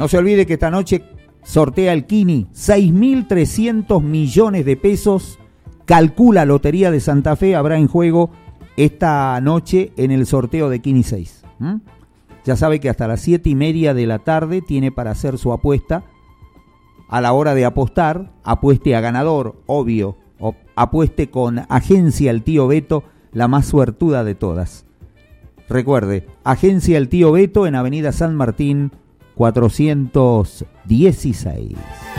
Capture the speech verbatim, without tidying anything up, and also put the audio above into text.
No se olvide que esta noche sortea el Kini, seis mil trescientos millones de pesos, calcula Lotería de Santa Fe, habrá en juego esta noche en el sorteo de Kini seis. ¿Mm? Ya sabe que hasta las siete y media de la tarde tiene para hacer su apuesta. A la hora de apostar, apueste a ganador, obvio, o apueste con Agencia El Tío Beto, la más suertuda de todas. Recuerde, Agencia El Tío Beto en Avenida San Martín, cuatrocientos dieciséis.